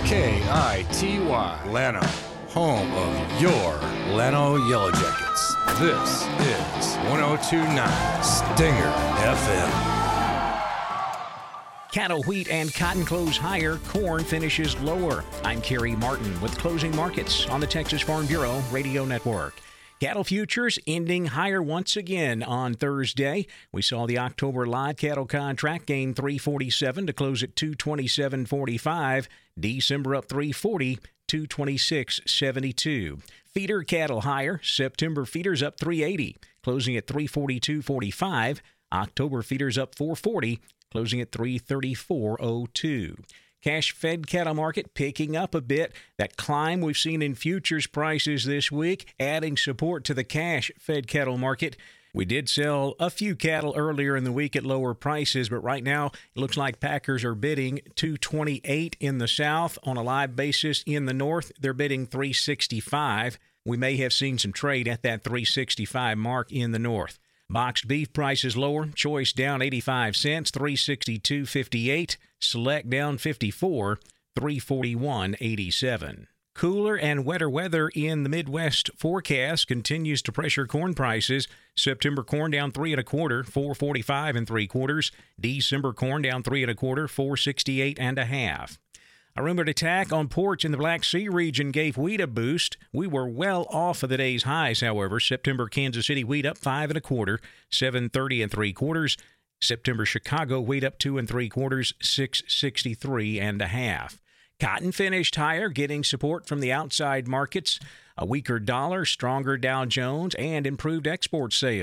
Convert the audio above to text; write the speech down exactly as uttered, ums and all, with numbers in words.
K I T Y, Llano, home of your Llano Yellow Jackets. This is one oh two point nine Stinger F M. Cattle, wheat, and cotton close higher. Corn finishes lower. I'm Kerry Martin with closing markets on the Texas Farm Bureau Radio Network. Cattle futures ending higher once again on Thursday. We saw the October live cattle contract gain three forty-seven to close at two twenty-seven forty-five. December up three forty, two twenty-six seventy-two. Feeder cattle higher. September feeders up three eighty, closing at three forty-two forty-five. October feeders up four forty, closing at three thirty-four oh two. Cash-fed cattle market picking up a bit. That climb we've seen in futures prices this week, adding support to the cash-fed cattle market. We did sell a few cattle earlier in the week at lower prices, but right now it looks like packers are bidding two twenty-eight in the south. On a live basis in the north, they're bidding three sixty-five. We may have seen some trade at that three sixty-five mark in the north. Boxed beef prices lower. Choice down eighty-five cents, three sixty-two fifty-eight. Select down fifty-four, three forty-one eighty-seven. Cooler and wetter weather in the Midwest forecast continues to pressure corn prices. September corn down three and a quarter, four forty-five and three quarters. December corn down three and a quarter, four sixty-eight and a half. A rumored attack on ports in the Black Sea region gave wheat a boost. We were well off of the day's highs, however. September Kansas City wheat up five and a quarter, seven thirty and three quarters. September Chicago wheat up two and three quarters, six sixty-three and a half. Cotton finished higher, getting support from the outside markets. A weaker dollar, stronger Dow Jones, and improved export sales.